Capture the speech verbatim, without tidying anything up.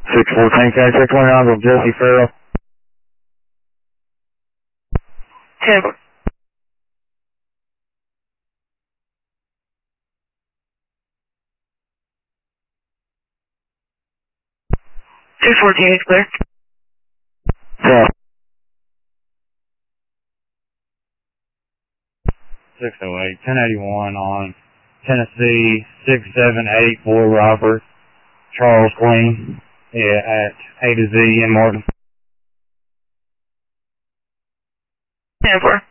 six fourteen, can I check twenty-nine with Jesse Farrell? ten. six fourteen is clear. Yeah. six oh eight, ten eighty-one on Tennessee six seven eight Boy Robert, Charles Queen, yeah, at A to Z in Martin. ten four.